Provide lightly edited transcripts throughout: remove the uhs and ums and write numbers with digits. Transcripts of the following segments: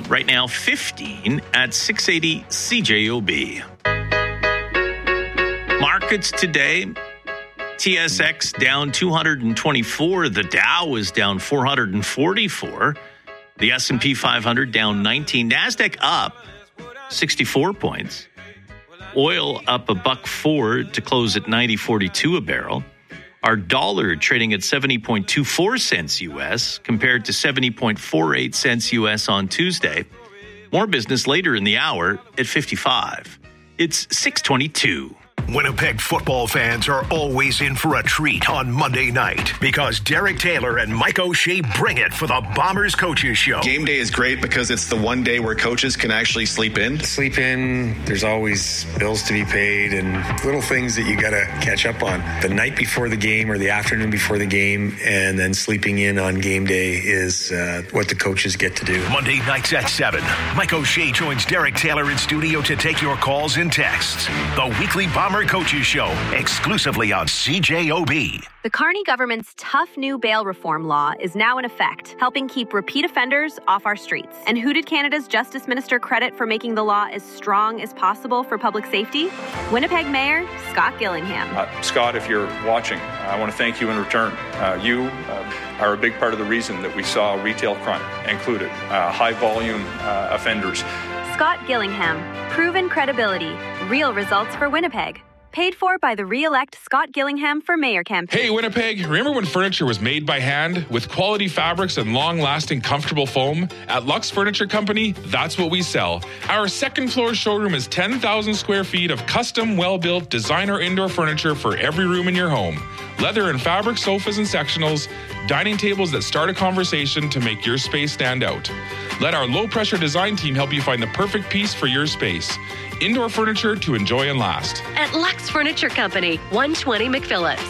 Right now, 15 at 680 CJOB. Markets today, TSX down 224. The Dow is down 444. The S&P 500 down 19. NASDAQ up 64 points. Oil up $1.04 to close at $90.42 a barrel. Our dollar trading at 70.24 cents U.S. compared to 70.48 cents U.S. on Tuesday. More business later in the hour at 55. It's 6:22. Winnipeg football fans are always in for a treat on Monday night because Derek Taylor and Mike O'Shea bring it for the Bombers Coaches Show. Game day is great because it's the one day where coaches can actually sleep in. There's always bills to be paid and little things that you got to catch up on. The night before the game or the afternoon before the game and then sleeping in on game day is what the coaches get to do. Monday nights at 7. Mike O'Shea joins Derek Taylor in studio to take your calls and texts. The weekly Bomber Coaches Show, exclusively on CJOB. The Carney government's tough new bail reform law is now in effect, helping keep repeat offenders off our streets. And who did Canada's Justice Minister credit for making the law as strong as possible for public safety? Winnipeg Mayor Scott Gillingham. Scott, if you're watching, I want to thank you in return. You are a big part of the reason that we saw retail crime included, high-volume offenders. Scott Gillingham, proven credibility, real results for Winnipeg. Paid for by the re-elect Scott Gillingham for Mayor campaign. Hey, Winnipeg, remember when furniture was made by hand with quality fabrics and long-lasting, comfortable foam? At Lux Furniture Company, that's what we sell. Our second-floor showroom is 10,000 square feet of custom, well-built designer indoor furniture for every room in your home. Leather and fabric sofas and sectionals, dining tables that start a conversation to make your space stand out. Let our low-pressure design team help you find the perfect piece for your space. Indoor furniture to enjoy and last. At Lux Furniture Company, 120 McPhillips.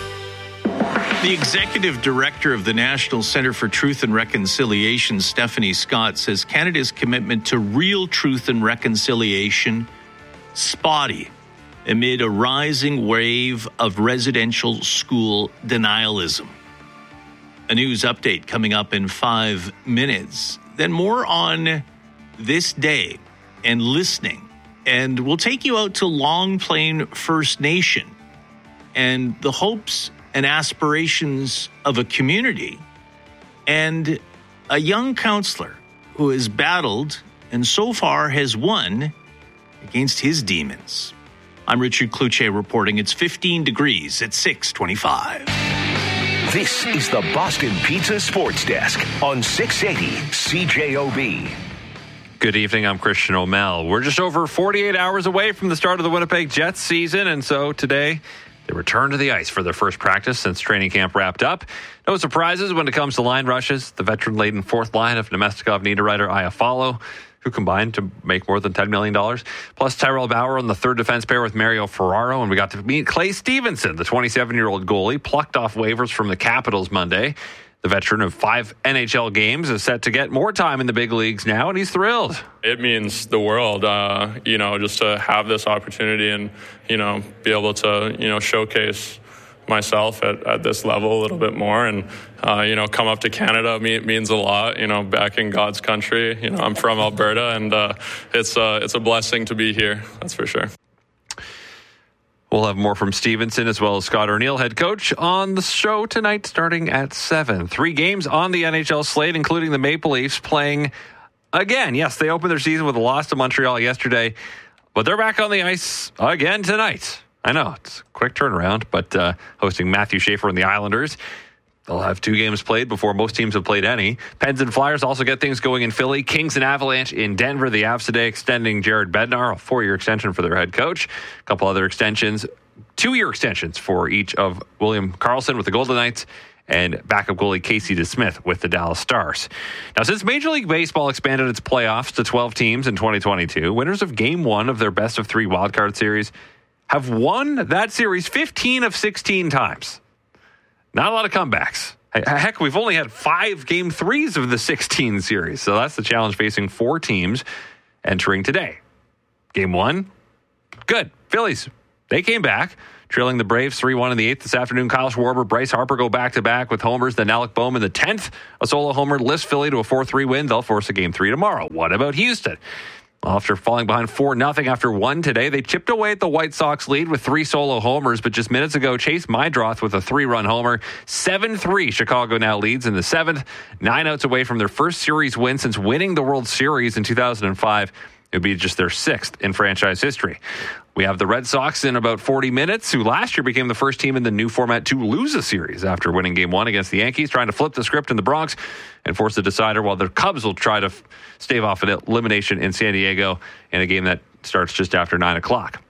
The executive director of the National Centre for Truth and Reconciliation, Stephanie Scott, says Canada's commitment to real truth and reconciliation spotty amid a rising wave of residential school denialism. A news update coming up in 5 minutes. Then more on this day and listening. And we'll take you out to Long Plain First Nation and the hopes and aspirations of a community and a young counselor who has battled and so far has won against his demons. I'm Richard Cloutier reporting it's 15 degrees at 6:25. This is the Boston Pizza Sports Desk on 680 CJOB. Good evening, I'm Christian O'Mell. We're just over 48 hours away from the start of the Winnipeg Jets season, and so today they return to the ice for their first practice since training camp wrapped up. No surprises when it comes to line rushes. The veteran-laden fourth line of Nemestikov, Niederreiter, Iafallo, who combined to make more than $10 million, plus Tyrell Bauer on the third defense pair with Mario Ferraro, and we got to meet Clay Stevenson, the 27-year-old goalie, plucked off waivers from the Capitals Monday. The veteran of 5 NHL games is set to get more time in the big leagues now, and he's thrilled. It means the world, just to have this opportunity and, be able to, showcase myself at this level a little bit more and, come up to Canada means a lot, back in God's country. I'm from Alberta, and it's a blessing to be here, that's for sure. We'll have more from Stevenson as well as Scott O'Neill, head coach, on the show tonight starting at 7. 3 games on the NHL slate, including the Maple Leafs playing again. Yes, they opened their season with a loss to Montreal yesterday, but they're back on the ice again tonight. I know, it's a quick turnaround, but hosting Matthew Schaefer and the Islanders. They'll have 2 games played before most teams have played any. Pens and Flyers also get things going in Philly. Kings and Avalanche in Denver. The Avs today extending Jared Bednar, a 4-year extension for their head coach. A couple other extensions, 2-year extensions for each of William Karlsson with the Golden Knights and backup goalie Casey DeSmith with the Dallas Stars. Now, since Major League Baseball expanded its playoffs to 12 teams in 2022, winners of Game 1 of their best-of-3 wildcard series have won that series 15 of 16 times. Not a lot of comebacks. Heck, we've only had 5 Game 3s of the 16 series. So that's the challenge facing 4 teams entering today. Game 1, good. Phillies, they came back. Trailing the Braves 3-1 in the 8th this afternoon. Kyle Schwarber, Bryce Harper go back-to-back with homers. Then Alec Bowman, the 10th, a solo homer, lifts Philly to a 4-3 win. They'll force a Game 3 tomorrow. What about Houston? After falling behind 4-0 after 1 today, they chipped away at the White Sox lead with 3 solo homers, but just minutes ago, Chase Meidroth with a 3-run homer. 7-3, Chicago now leads in the 7th. 9 outs away from their first series win since winning the World Series in 2005. It would be just their 6th in franchise history. We have the Red Sox in about 40 minutes, who last year became the first team in the new format to lose a series after winning Game 1 against the Yankees, trying to flip the script in the Bronx and force a decider, while the Cubs will try to stave off an elimination in San Diego in a game that starts just after 9 o'clock.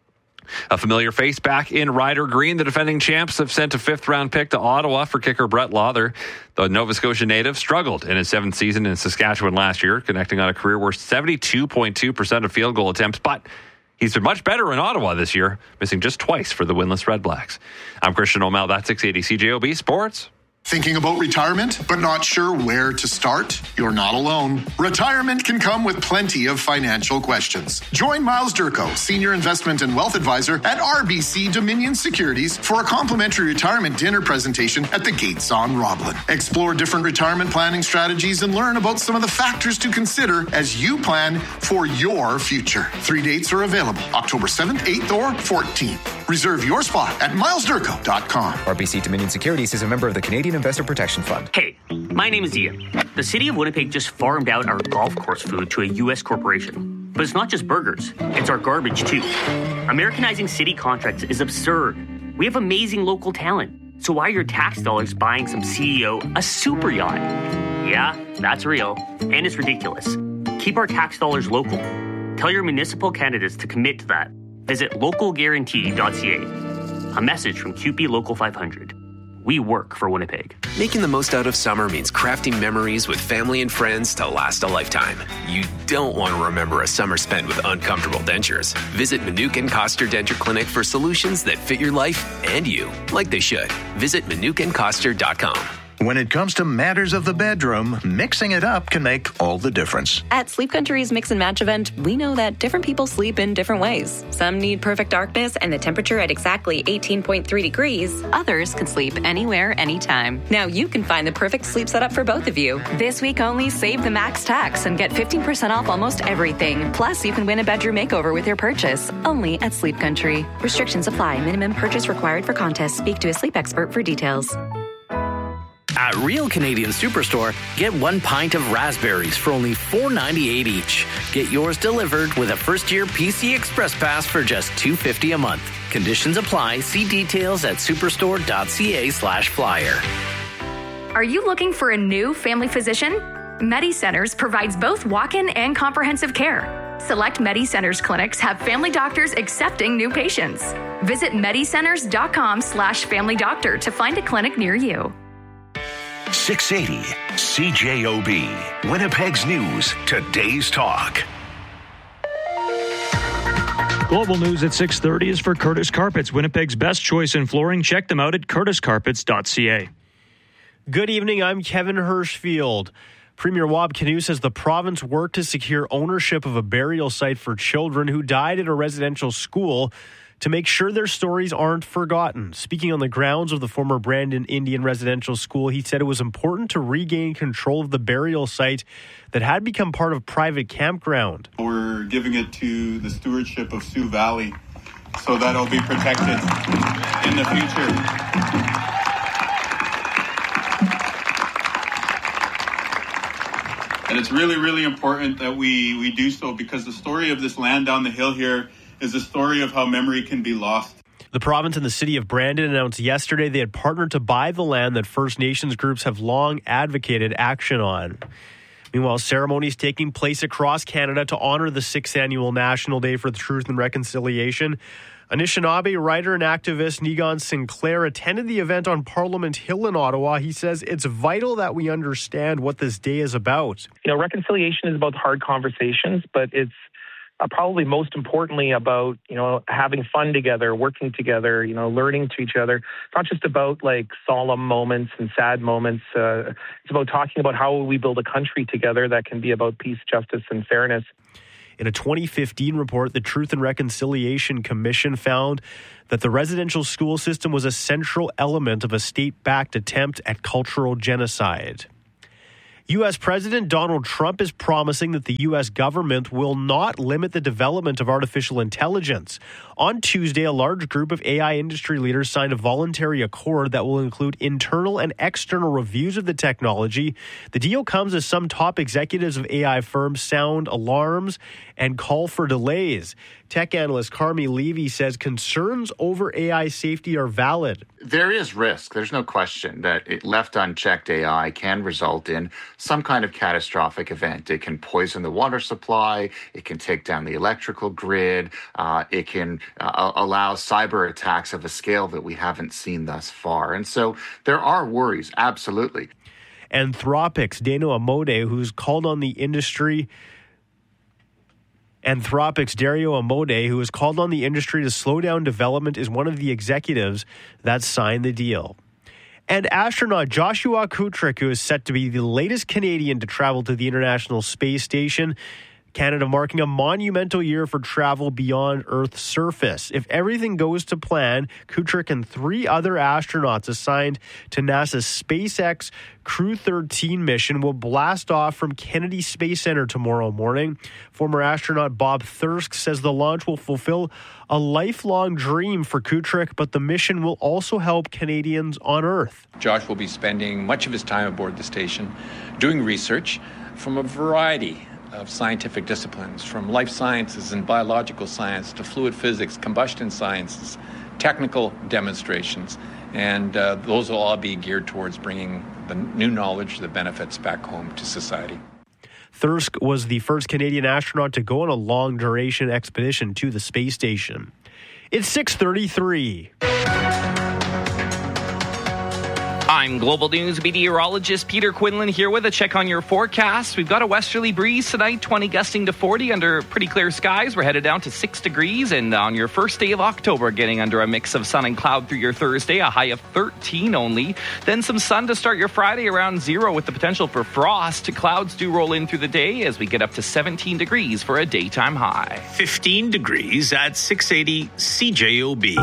A familiar face back in Ryder Green. The defending champs have sent a 5th-round pick to Ottawa for kicker Brett Lawther. The Nova Scotia native struggled in his 7th season in Saskatchewan last year, connecting on a career-worst 72.2% of field goal attempts, but he's been much better in Ottawa this year, missing just twice for the winless Red Blacks. I'm Christian O'Mell. That's 680 CJOB Sports. Thinking about retirement, but not sure where to start? You're not alone. Retirement can come with plenty of financial questions. Join Miles Durko, Senior Investment and Wealth Advisor at RBC Dominion Securities, for a complimentary retirement dinner presentation at the Gates on Roblin. Explore different retirement planning strategies and learn about some of the factors to consider as you plan for your future. 3 dates are available, October 7th, 8th, or 14th. Reserve your spot at milesdurko.com. RBC Dominion Securities is a member of the Canadian Investor Protection Fund. Hey, my name is Ian. The city of Winnipeg just farmed out our golf course food to a U.S. corporation. But it's not just burgers, it's our garbage too. Americanizing city contracts is absurd. We have amazing local talent. So why are your tax dollars buying some CEO a super yacht? Yeah, that's real. And it's ridiculous. Keep our tax dollars local. Tell your municipal candidates to commit to that. Visit localguarantee.ca. A message from QP Local 500. We work for Winnipeg. Making the most out of summer means crafting memories with family and friends to last a lifetime. You don't want to remember a summer spent with uncomfortable dentures. Visit Manukin Koster Denture Clinic for solutions that fit your life and you, like they should. Visit ManukinKoster.com. When it comes to matters of the bedroom, mixing it up can make all the difference. At Sleep Country's Mix and Match event, we know that different people sleep in different ways. Some need perfect darkness and the temperature at exactly 18.3 degrees. Others can sleep anywhere, anytime. Now you can find the perfect sleep setup for both of you. This week only, save the max tax and get 15% off almost everything. Plus, you can win a bedroom makeover with your purchase. Only at Sleep Country. Restrictions apply. Minimum purchase required for contest. Speak to a sleep expert for details. At Real Canadian Superstore, get 1 pint of raspberries for only $4.98 each. Get yours delivered with a first-year PC Express Pass for just $2.50 a month. Conditions apply. See details at superstore.ca/flyer. Are you looking for a new family physician? MediCenters provides both walk-in and comprehensive care. Select MediCenters clinics have family doctors accepting new patients. Visit medicenters.com/familydoctor to find a clinic near you. 680 CJOB, Winnipeg's News, today's talk. Global news at 6:30 is for Curtis Carpets, Winnipeg's best choice in flooring. Check them out at curtiscarpets.ca. Good evening, I'm Kevin Hirschfield. Premier Wab Kinew says the province worked to secure ownership of a burial site for children who died at a residential school to make sure their stories aren't forgotten. Speaking on the grounds of the former Brandon Indian Residential School, he said it was important to regain control of the burial site that had become part of private campground. We're giving it to the stewardship of Sioux Valley so that it'll be protected in the future. And it's really, really important that we do so, because the story of this land down the hill here is a story of how memory can be lost. The province and the city of Brandon announced yesterday they had partnered to buy the land that First Nations groups have long advocated action on. Meanwhile, ceremonies taking place across Canada to honor the 6th annual National Day for Truth and Reconciliation. Anishinaabe writer and activist Negon Sinclair attended the event on Parliament Hill in Ottawa. He says it's vital that we understand what this day is about. You know, reconciliation is about hard conversations, but it's probably most importantly about, having fun together, working together, learning to each other. It's not just about like solemn moments and sad moments. It's about talking about how we build a country together that can be about peace, justice, and fairness. In a 2015 report, the Truth and Reconciliation Commission found that the residential school system was a central element of a state-backed attempt at cultural genocide. U.S. President Donald Trump is promising that the U.S. government will not limit the development of artificial intelligence. On Tuesday, a large group of AI industry leaders signed a voluntary accord that will include internal and external reviews of the technology. The deal comes as some top executives of AI firms sound alarms and call for delays. Tech analyst Carmi Levy says concerns over AI safety are valid. There is risk. There's no question that left unchecked, AI can result in some kind of catastrophic event. It can poison the water supply. It can take down the electrical grid. It can allow cyber attacks of a scale that we haven't seen thus far. And so there are worries, absolutely. Anthropic's Dario Amodei, who's called on the industry... Anthropic's Dario Amodei, who has called on the industry to slow down development, is one of the executives that signed the deal. And astronaut Joshua Kutrick, who is set to be the latest Canadian to travel to the International Space Station, Canada marking a monumental year for travel beyond Earth's surface. If everything goes to plan, Kutrick and 3 other astronauts assigned to NASA's SpaceX Crew 13 mission will blast off from Kennedy Space Center tomorrow morning. Former astronaut Bob Thirsk says the launch will fulfill a lifelong dream for Kutrick, but the mission will also help Canadians on Earth. Josh will be spending much of his time aboard the station doing research from a variety of scientific disciplines, from life sciences and biological science to fluid physics, combustion sciences, technical demonstrations, and those will all be geared towards bringing the new knowledge that benefits back home to society. Thirsk was the first Canadian astronaut to go on a long-duration expedition to the space station. It's 6:33. I'm Global News meteorologist Peter Quinlan here with a check on your forecast. We've got a westerly breeze tonight, 20 gusting to 40 under pretty clear skies. We're headed down to 6 degrees, and on your first day of October, getting under a mix of sun and cloud through your Thursday, a high of 13 only. Then some sun to start your Friday around 0 with the potential for frost. Clouds do roll in through the day as we get up to 17 degrees for a daytime high. 15 degrees at 680 CJOB.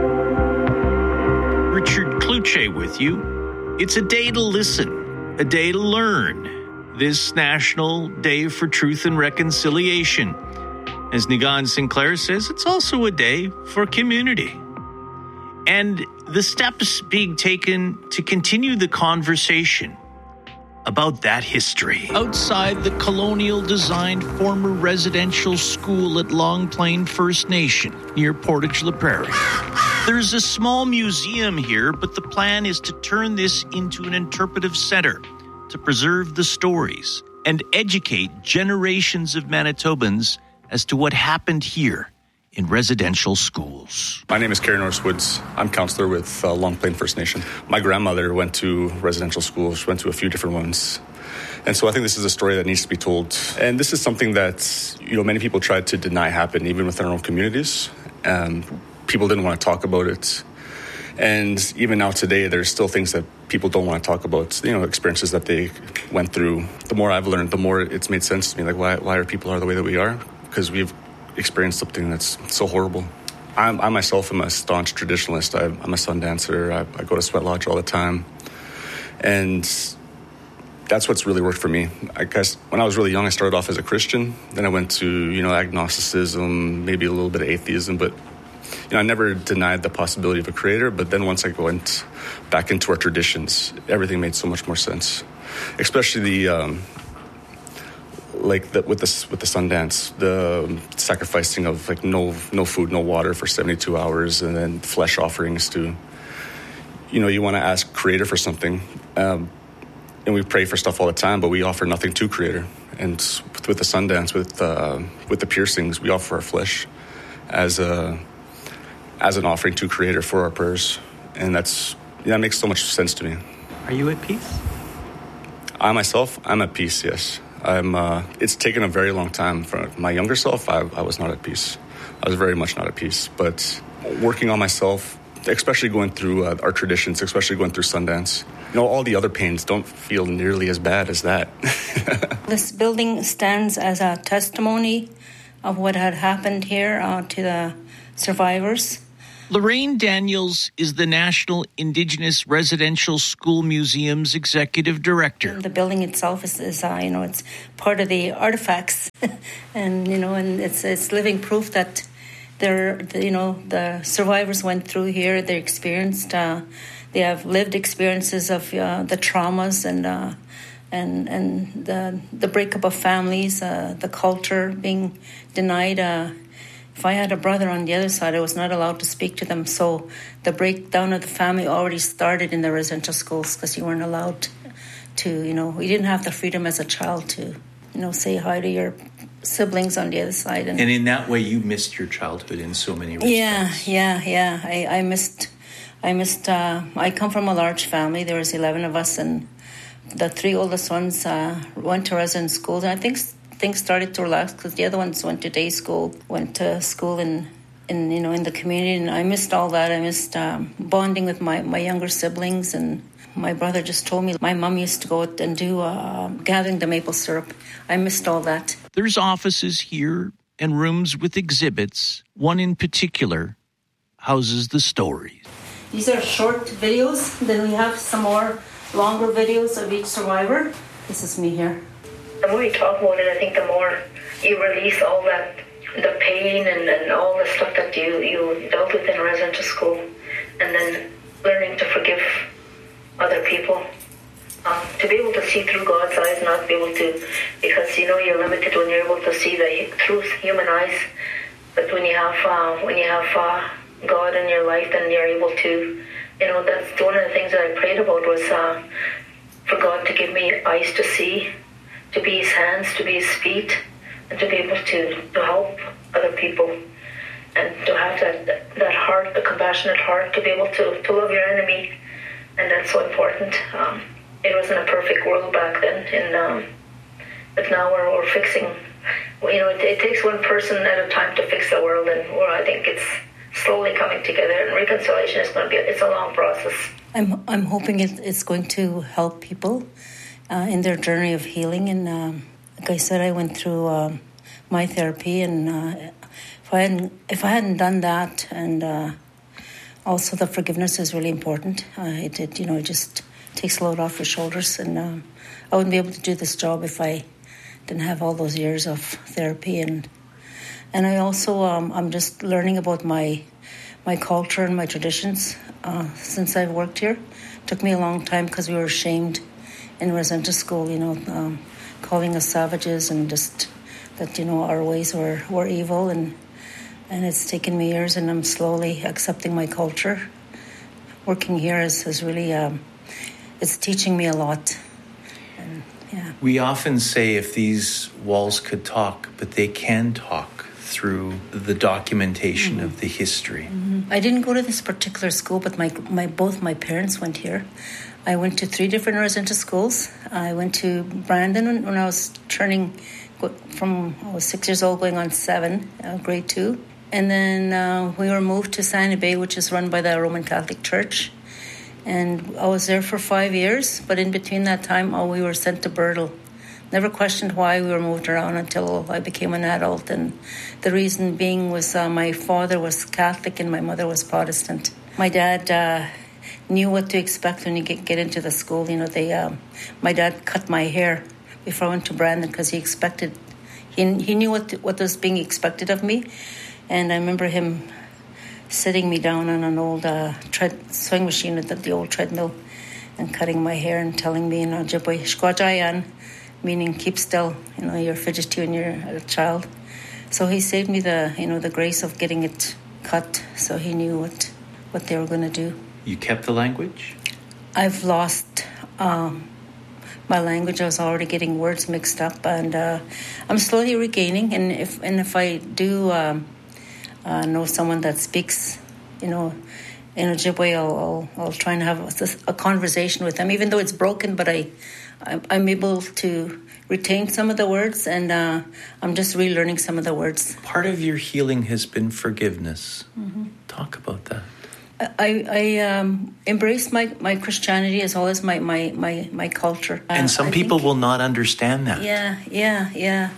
Richard Kluche with you. It's a day to listen, a day to learn. This National Day for Truth and Reconciliation. As Nigan Sinclair says, it's also a day for community. And the steps being taken to continue the conversation about that history. Outside the colonial-designed former residential school at Long Plain First Nation near Portage La Prairie. There's a small museum here, but the plan is to turn this into an interpretive center to preserve the stories and educate generations of Manitobans as to what happened here in residential schools. My name is Kerry Norris Woods. I'm counselor with Long Plain First Nation. My grandmother went to residential schools. She went to a few different ones. And so I think this is a story that needs to be told. And this is something that, many people tried to deny happened even within our own communities. People didn't want to talk about it. And even now today, there's still things that people don't want to talk about, experiences that they went through. The more I've learned, the more it's made sense to me. Like, why are people the way that we are? Because we've experienced something that's so horrible. I myself am a staunch traditionalist. I'm a sun dancer. I go to Sweat Lodge all the time. And that's what's really worked for me. I guess when I was really young, I started off as a Christian. Then I went to, agnosticism, maybe a little bit of atheism, but I never denied the possibility of a creator, but then once I went back into our traditions, everything made so much more sense. Especially with the Sundance, the sacrificing of no food, no water for 72 hours, and then flesh offerings to, you want to ask creator for something, and we pray for stuff all the time, but we offer nothing to creator. And with the Sundance, with the piercings, we offer our flesh as an offering to creator for our prayers. And that makes so much sense to me. Are you at peace? I myself, I'm at peace, yes. It's taken a very long time. For my younger self, I was not at peace. I was very much not at peace. But working on myself, especially going through our traditions, especially going through Sundance, all the other pains don't feel nearly as bad as that. This building stands as a testimony of what had happened here to the survivors. Lorraine Daniels is the National Indigenous Residential School Museum's executive director. The building itself is it's part of the artifacts, and it's living proof that the survivors went through here. They experienced, they have lived experiences of the traumas and the breakup of families, the culture being denied. If I had a brother on the other side, I was not allowed to speak to them. So the breakdown of the family already started in the residential schools because you weren't allowed to, you didn't have the freedom as a child to, say hi to your siblings on the other side. And in that way, you missed your childhood in so many respects. Yeah. I missed. I come from a large family. There was 11 of us, and the 3 oldest ones went to resident schools. And I think things started to relax because the other ones went to day school, went to school in the community, and I missed all that. I missed bonding with my younger siblings, and my brother just told me my mom used to go out and do gathering the maple syrup. I missed all that. There's offices here and rooms with exhibits. One in particular houses the stories. These are short videos. Then we have some more longer videos of each survivor. This is me here. The more you talk about it, I think the more you release all that, the pain and all the stuff that you dealt with in residential school, and then learning to forgive other people. To be able to see through God's eyes, not be able to, because you're limited when you're able to see through human eyes. But when you have God in your life, then you're able to, that's one of the things that I prayed about was for God to give me eyes to see, to be His hands, to be His feet, and to be able to help other people, and to have that heart, the compassionate heart, to be able to love your enemy, and that's so important. It wasn't a perfect world back then, but now we're fixing. It takes one person at a time to fix the world, and I think it's slowly coming together. And reconciliation is going to it's a long process. I'm hoping it's going to help people in their journey of healing. And like I said, I went through my therapy, and if I hadn't done that, and also the forgiveness is really important. It just takes a load off your shoulders, and I wouldn't be able to do this job if I didn't have all those years of therapy. And I also I'm just learning about my culture and my traditions since I've worked here. It took me a long time because we were ashamed in residential school, calling us savages, and just that our ways were evil, and it's taken me years, and I'm slowly accepting my culture. Working here is really it's teaching me a lot. And, yeah. We often say if these walls could talk, but they can talk through the documentation of the history. I didn't go to this particular school, but both my parents went here. I went to 3 different residential schools. I went to Brandon when I was I was 6 years old, going on 7, grade 2. And then we were moved to Sandy Bay, which is run by the Roman Catholic Church. And I was there for 5 years, but in between that time, we were sent to Birtle. Never questioned why we were moved around until I became an adult. And the reason being was my father was Catholic and my mother was Protestant. My dad knew what to expect when you get into the school. My dad cut my hair before I went to Brandon because he knew what was being expected of me. And I remember him sitting me down on an old swing machine at the old treadmill and cutting my hair and telling me, Ojibwe, shkwajayan, meaning keep still, you're fidgety when you're a child. So he saved me the grace of getting it cut, so he knew what they were going to do. You kept the language? I've lost my language. I was already getting words mixed up, and I'm slowly regaining. And if I do know someone that speaks, in Ojibwe, I'll try and have a conversation with them, even though it's broken. But I'm able to retain some of the words, and I'm just relearning some of the words. Part of your healing has been forgiveness. Mm-hmm. Talk about that. I embraced my Christianity as well as my culture. And some people will not understand that. Yeah.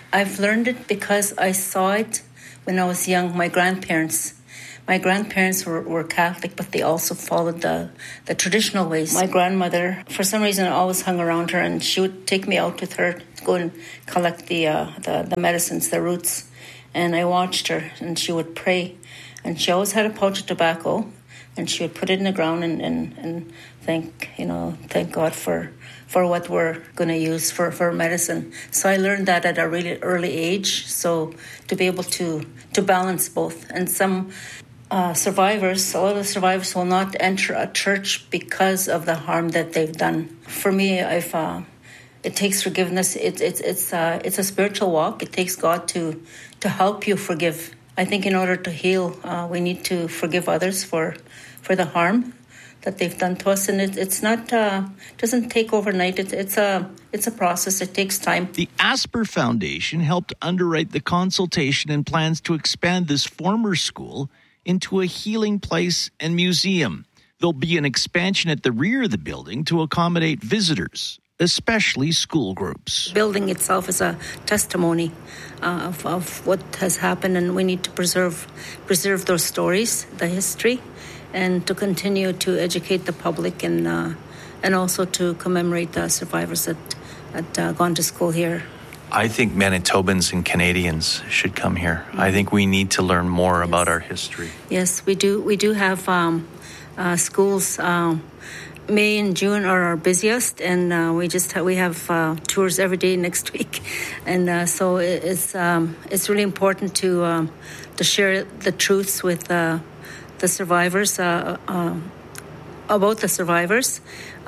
I've learned it because I saw it when I was young. My grandparents were Catholic, but they also followed the traditional ways. My grandmother, for some reason, I always hung around her, and she would take me out with her to go and collect the medicines, the roots. And I watched her, and she would pray. And she always had a pouch of tobacco, and she would put it in the ground and thank God for what we're going to use for medicine. So I learned that at a really early age. So to be able to balance both. And some survivors, a lot of the survivors will not enter a church because of the harm that they've done. For me, it takes forgiveness. It's a spiritual walk. It takes God to help you forgive. I think in order to heal, we need to forgive others for the harm that they've done to us, and it's not doesn't take overnight. It's a process. It takes time. The Asper Foundation helped underwrite the consultation and plans to expand this former school into a healing place and museum. There'll be an expansion at the rear of the building to accommodate visitors, especially school groups. The building itself is a testimony of what has happened, and we need to preserve those stories, the history, and to continue to educate the public and also to commemorate the survivors that had gone to school here. I think Manitobans and Canadians should come here. I think we need to learn more about our history. Yes, we do. We do have schools. May and June are our busiest, and we have tours every day next week, and so it's really important to share the truths with the survivors about the survivors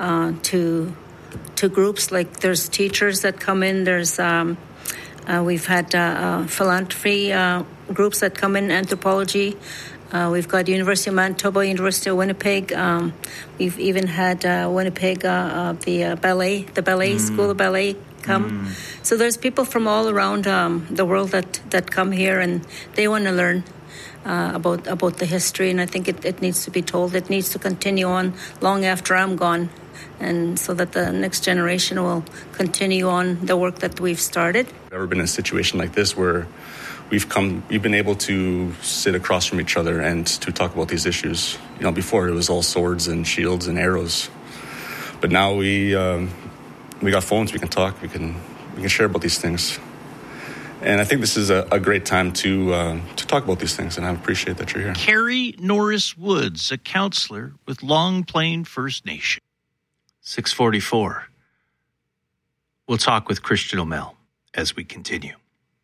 to groups like there's teachers that come in. There's we've had philanthropy groups that come in, anthropology. We've got University of Manitoba, University of Winnipeg. We've even had Winnipeg, the ballet school of ballet come. So there's people from all around the world that come here, and they want to learn about the history. And I think it needs to be told. It needs to continue on long after I'm gone, and so that the next generation will continue on the work that we've started. I've never been in a situation like this where we've been able to sit across from each other and to talk about these issues. Before it was all swords and shields and arrows, but now we got phones. We can talk. We can share about these things, and I think this is a great time to talk about these things. And I appreciate that you're here. Carrie Norris Woods, a counselor with Long Plain First Nation. 6:44. We'll talk with Christian O'Mell as we continue.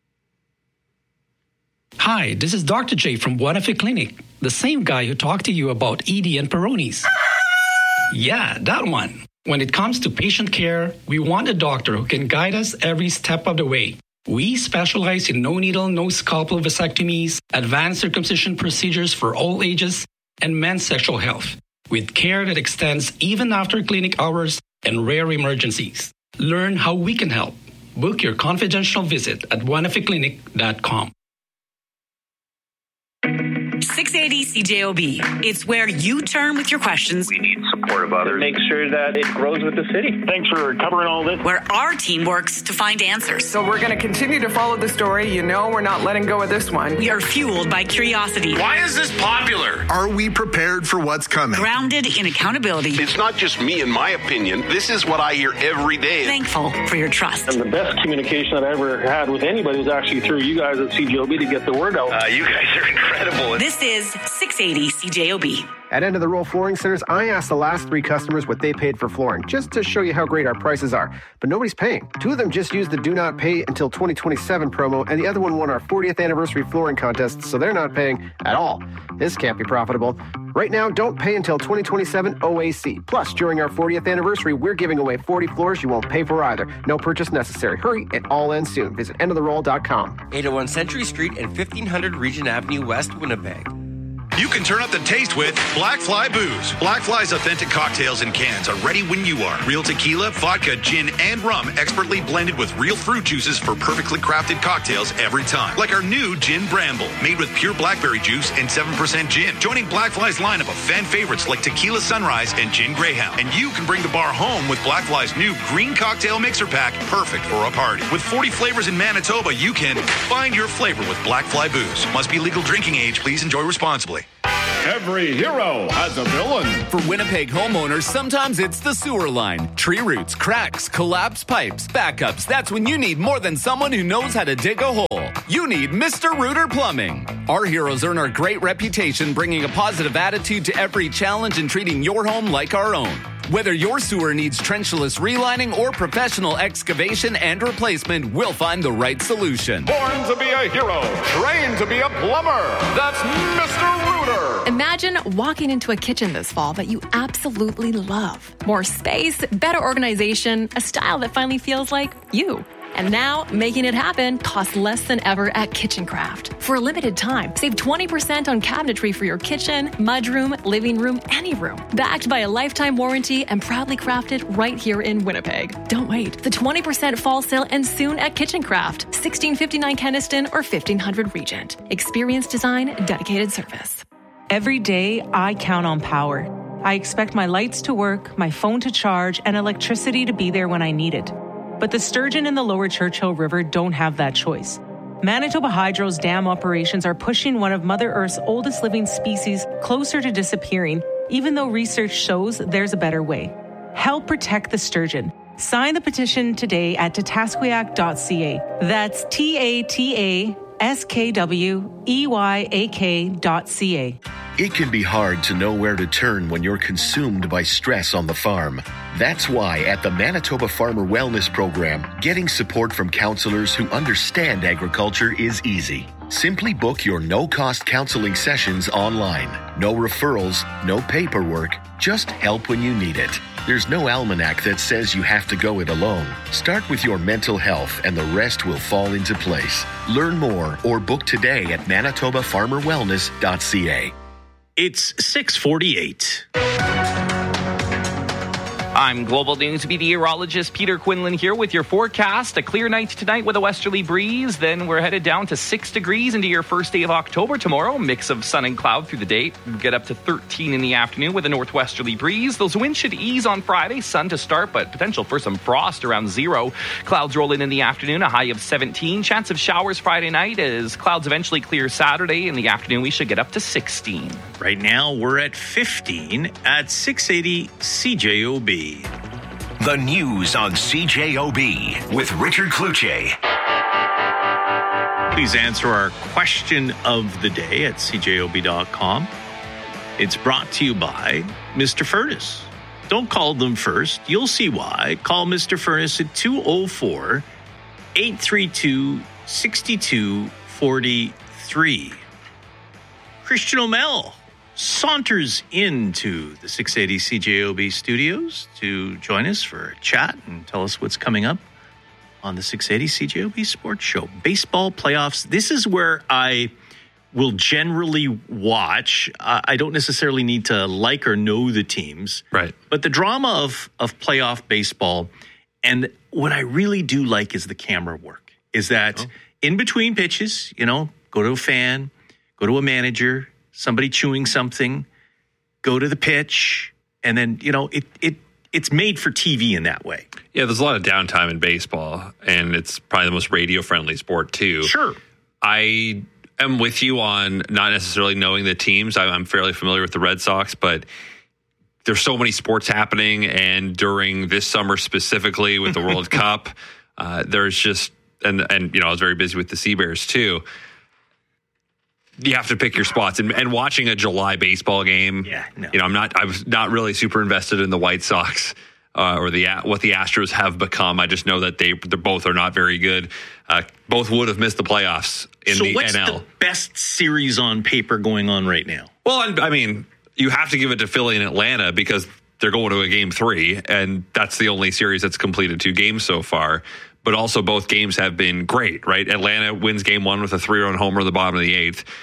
Hi, this is Dr. J from Buenafe Clinic, the same guy who talked to you about ED and Peyronie's. Yeah, that one. When it comes to patient care, we want a doctor who can guide us every step of the way. We specialize in no-needle, no-scalpel vasectomies, advanced circumcision procedures for all ages, and men's sexual health, with care that extends even after clinic hours and rare emergencies. Learn how we can help. Book your confidential visit at buenafeclinic.com. 680 CJOB. It's where you turn with your questions. We need support of others. Make sure that it grows with the city. Thanks for covering all this. Where our team works to find answers. So we're going to continue to follow the story. We're not letting go of this one. We are fueled by curiosity. Why is this popular? Are we prepared for what's coming? Grounded in accountability. It's not just me and my opinion. This is what I hear every day. Thankful for your trust. And the best communication that I ever had with anybody was actually through you guys at CJOB to get the word out. You guys are incredible. This is 680 CJOB. At End of the Roll Flooring Centers, I asked the last 3 customers what they paid for flooring, just to show you how great our prices are. But nobody's paying. 2 of them just used the Do Not Pay Until 2027 promo, and the other one won our 40th anniversary flooring contest, so they're not paying at all. This can't be profitable. Right now, don't pay until 2027 OAC. Plus, during our 40th anniversary, we're giving away 40 floors you won't pay for either. No purchase necessary. Hurry, it all ends soon. Visit endoftheroll.com. 801 Century Street and 1500 Regent Avenue West, Winnipeg. You can turn up the taste with Black Fly Booze. Black Fly's authentic cocktails in cans are ready when you are. Real tequila, vodka, gin, and rum expertly blended with real fruit juices for perfectly crafted cocktails every time. Like our new Gin Bramble, made with pure blackberry juice and 7% gin. Joining Black Fly's lineup of fan favorites like Tequila Sunrise and Gin Greyhound. And you can bring the bar home with Black Fly's new Green Cocktail Mixer Pack, perfect for a party. With 40 flavors in Manitoba, you can find your flavor with Black Fly Booze. Must be legal drinking age. Please enjoy responsibly. Every hero has a villain. For Winnipeg homeowners, sometimes it's the sewer line. Tree roots, cracks, collapsed pipes, backups. That's when you need more than someone who knows how to dig a hole. You need Mr. Rooter Plumbing. Our heroes earn our great reputation, bringing a positive attitude to every challenge and treating your home like our own. Whether your sewer needs trenchless relining or professional excavation and replacement, we'll find the right solution. Born to be a hero, trained to be a plumber. That's Mr. Rooter. Imagine walking into a kitchen this fall that you absolutely love. More space, better organization, a style that finally feels like you. And now, making it happen costs less than ever at KitchenCraft. For a limited time, save 20% on cabinetry for your kitchen, mudroom, living room, any room. Backed by a lifetime warranty and proudly crafted right here in Winnipeg. Don't wait. The 20% fall sale ends soon at KitchenCraft, 1659 Kenniston or 1500 Regent. Experience design, dedicated service. Every day, I count on power. I expect my lights to work, my phone to charge, and electricity to be there when I need it. But the sturgeon in the lower Churchill River don't have that choice. Manitoba Hydro's dam operations are pushing one of Mother Earth's oldest living species closer to disappearing, even though research shows there's a better way. Help protect the sturgeon. Sign the petition today at tatasquiac.ca. That's TATASKWEYAK.ca. It can be hard to know where to turn when you're consumed by stress on the farm. That's why at the Manitoba Farmer Wellness Program, getting support from counselors who understand agriculture is easy. Simply book your no-cost counseling sessions online. No referrals, no paperwork, just help when you need it. There's no almanac that says you have to go it alone. Start with your mental health and the rest will fall into place. Learn more or book today at manitobafarmerwellness.ca. It's 6:48. I'm Global News meteorologist Peter Quinlan here with your forecast. A clear night tonight with a westerly breeze. Then we're headed down to 6 degrees into your first day of October tomorrow. Mix of sun and cloud through the day. We'll get up to 13 in the afternoon with a northwesterly breeze. Those winds should ease on Friday. Sun to start, but potential for some frost around 0. Clouds roll in the afternoon, a high of 17. Chance of showers Friday night as clouds eventually clear Saturday. In the afternoon, we should get up to 16. Right now, we're at 15 at 680 CJOB. The news on CJOB with Richard Kluche. Please answer our question of the day at cjob.com. It's brought to you by Mr. Furnace. Don't call them first. You'll see why. Call Mr. Furnace at 204-832-6243. Christian O'Mell saunters into the 680 CJOB studios to join us for a chat and tell us what's coming up on the 680 CJOB Sports Show. Baseball playoffs. This is where I will generally watch. I don't necessarily need to like or know the teams. Right. But the drama of playoff baseball, and what I really do like is the camera work, is that in between pitches, go to a fan, go to a manager, somebody chewing something, go to the pitch, and then, it's made for TV in that way. Yeah, there's a lot of downtime in baseball, and it's probably the most radio-friendly sport, too. Sure. I am with you on not necessarily knowing the teams. I'm fairly familiar with the Red Sox, but there's so many sports happening, and during this summer specifically with the World Cup, there's just, and I was very busy with the Sea Bears, too. You have to pick your spots, and watching a July baseball game. Yeah, no. I was not really super invested in the White Sox or what the Astros have become. I just know that they both are not very good. Both would have missed the playoffs in the NL. So what's the best series on paper going on right now? Well, I mean, you have to give it to Philly and Atlanta because they're going to a game 3, and that's the only series that's completed 2 games so far. But also both games have been great, right? Atlanta wins game 1 with a 3-run homer in the bottom of the 8th.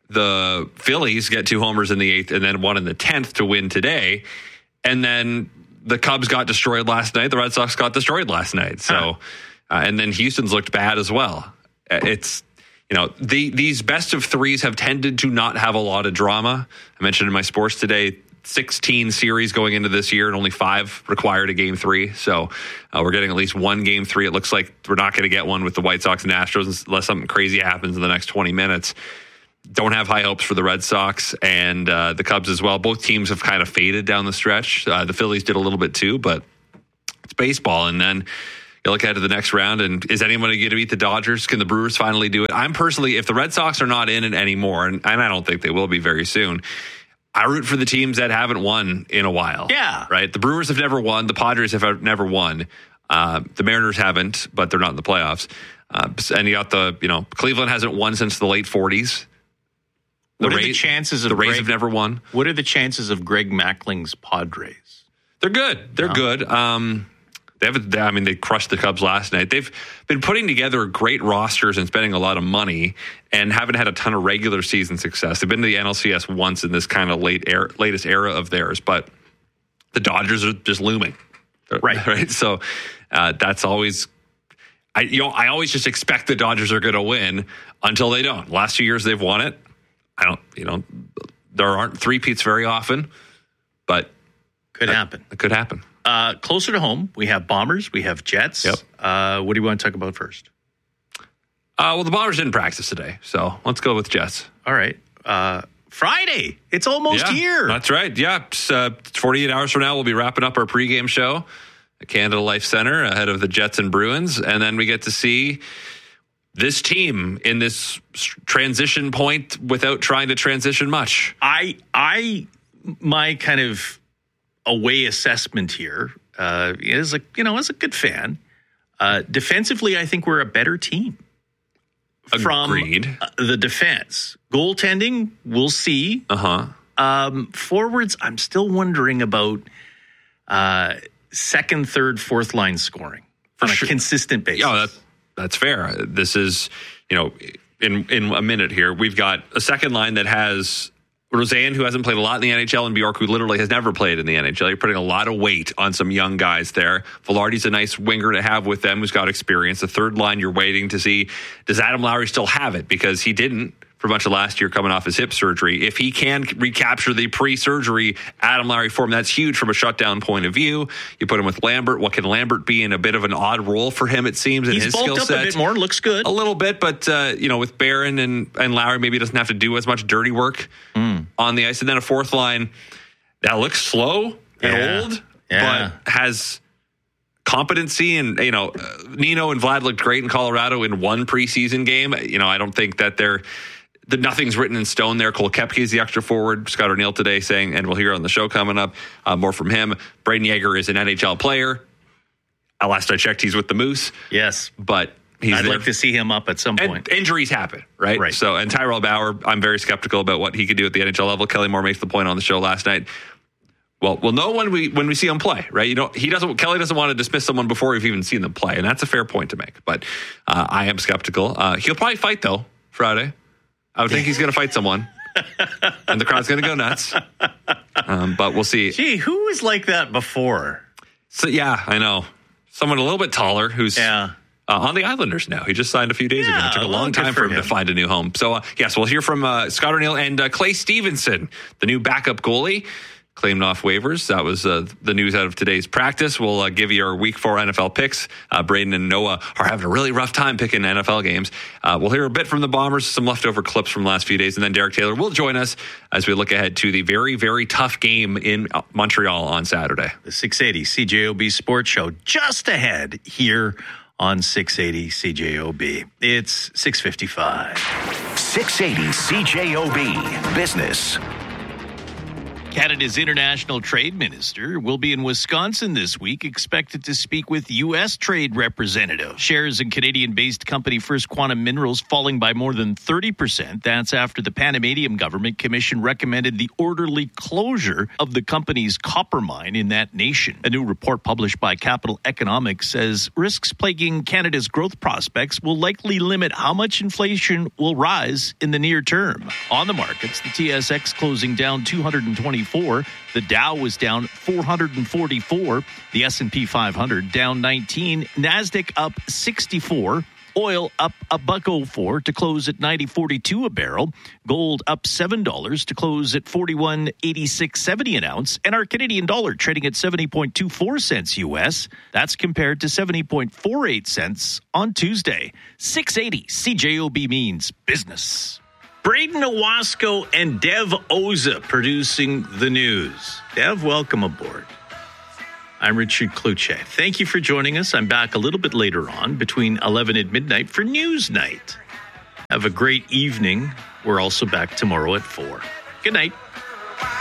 The Phillies get 2 homers in the 8th and then 1 in the 10th to win today. And then the Cubs got destroyed last night. The Red Sox got destroyed last night. So, and then Houston's looked bad as well. It's, these best of threes have tended to not have a lot of drama. I mentioned in my sports today, 16 series going into this year and only 5 required a game 3. So we're getting at least 1 game 3. It looks like we're not going to get one with the White Sox and Astros unless something crazy happens in the next 20 minutes. Don't have high hopes for the Red Sox and the Cubs as well. Both teams have kind of faded down the stretch. The Phillies did a little bit too, but it's baseball. And then you look ahead to the next round, and is anybody going to beat the Dodgers? Can the Brewers finally do it? I'm personally, if the Red Sox are not in it anymore, and I don't think they will be very soon, I root for the teams that haven't won in a while. Yeah. Right? The Brewers have never won. The Padres have never won. The Mariners haven't, but they're not in the playoffs. And you got Cleveland hasn't won since the late 40s. What are the chances of the Rays have never won? What are the chances of Greg Mackling's Padres? They're good. They're good. They crushed the Cubs last night. They've been putting together great rosters and spending a lot of money and haven't had a ton of regular season success. They've been to the NLCS once in this kind of latest era of theirs, but the Dodgers are just looming. Right. So that's always, I always just expect the Dodgers are going to win until they don't. Last 2 years they've won it. There aren't three-peats very often, but could happen. It could happen. Closer to home, we have Bombers, we have Jets. Yep. What do you want to talk about first? Well, the Bombers didn't practice today, so let's go with Jets. All right. Friday. It's almost here. That's right. Yeah. 48 hours from now, we'll be wrapping up our pregame show at Canada Life Center ahead of the Jets and Bruins, and then we get to see this team in this transition point without trying to transition much. My kind of away assessment here is as a good fan, defensively, I think we're a better team. Agreed. From the defense, goaltending, we'll see. Forwards, I'm still wondering about second, third, fourth line scoring on a consistent basis. Yeah, that's fair. This is, in a minute here, we've got a second line that has Roseanne, who hasn't played a lot in the NHL, and Bjork, who literally has never played in the NHL. You're putting a lot of weight on some young guys there. Velarde's a nice winger to have with them who's got experience. The third line, you're waiting to see, does Adam Lowry still have it? Because he didn't for much of last year coming off his hip surgery. If he can recapture the pre-surgery Adam Lowry form, that's huge from a shutdown point of view. You put him with Lambert. What can Lambert be in a bit of an odd role for him, it seems, in his skill set? He's bulked up a bit more, looks good. A little bit, but, with Barron and Lowry, maybe he doesn't have to do as much dirty work on the ice. And then a fourth line that looks slow and old, but has competency. And, Nino and Vlad looked great in Colorado in one preseason game. I don't think that nothing's written in stone there. Cole Koepke is the extra forward. Scott O'Neill today saying, and we'll hear on the show coming up, more from him. Braden Yeager is an NHL player. Last I checked, he's with the Moose. Yes. But I'd like to see him up at some point. And injuries happen, right? So, and Tyrell Bauer, I'm very skeptical about what he could do at the NHL level. Kelly Moore makes the point on the show last night. Well, we'll know when we see him play, right? Kelly doesn't want to dismiss someone before we've even seen them play, and that's a fair point to make. But I am skeptical. He'll probably fight though Friday. I would think he's going to fight someone, and the crowd's going to go nuts. But we'll see. Gee, who was like that before? So yeah, I know someone a little bit taller who's on the Islanders now. He just signed a few days ago. It took a long time for him to find a new home. So yes, we'll hear from Scott O'Neill and Clay Stevenson, the new backup goalie. Claimed off waivers. That was the news out of today's practice. We'll give you our Week 4 NFL picks. Braden and Noah are having a really rough time picking NFL games. We'll hear a bit from the Bombers, some leftover clips from the last few days, and then Derek Taylor will join us as we look ahead to the very, very tough game in Montreal on Saturday. The 680 CJOB Sports Show just ahead here on 680 CJOB. It's 6:55. 680 CJOB Business. Canada's international trade minister will be in Wisconsin this week, expected to speak with U.S. trade representatives. Shares in Canadian-based company First Quantum Minerals falling by more than 30%. That's after the Panamanian Government Commission recommended the orderly closure of the company's copper mine in that nation. A new report published by Capital Economics says risks plaguing Canada's growth prospects will likely limit how much inflation will rise in the near term. On the markets, the TSX closing down 224. The Dow was down 444. The S&P 500 down 19. NASDAQ up 64. Oil up $1.04 to close at $90.42 a barrel. Gold up $7 to close at $41.8670 an ounce. And our Canadian dollar trading at 70.24 cents US. That's compared to 70.48 cents on Tuesday. 680 CJOB means business. Braden Owasco and Dev Oza producing the news. Dev, welcome aboard. I'm Richard Kluche. Thank you for joining us. I'm back a little bit later on between 11 and midnight for News Night. Have a great evening. We're also back tomorrow at 4. Good night.